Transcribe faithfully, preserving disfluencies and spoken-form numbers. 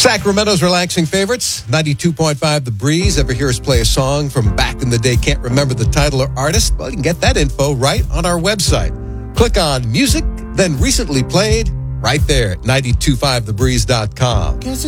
Sacramento's relaxing favorites, ninety-two point five The Breeze. Ever hear us play a song from back in the day, can't remember the title or artist? Well, you can get that info right on our website. Click on music, then recently played, right there at nine two five the breeze dot com.